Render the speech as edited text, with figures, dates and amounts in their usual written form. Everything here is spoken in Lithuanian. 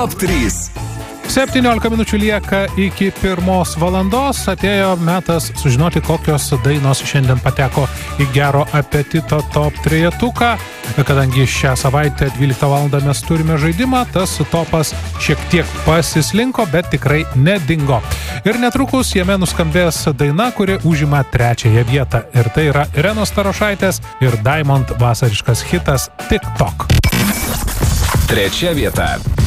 Top 3. 17 minučių lieka iki 1 valandos. Atėjo metas sužinoti, kokios dainos šiandien pateko į Gero apetito top 3-tuką. Kadangi šią savaitę 12 valandą mes turime žaidimą, tas topas šiek tiek pasislinko, bet tikrai nedingo. Ir netrukus jame nuskambės daina, kuri užima 3 vietą. Ir tai yra Irenos Starošaitės ir Diamond vasariškas hitas TikTok. 3 vieta.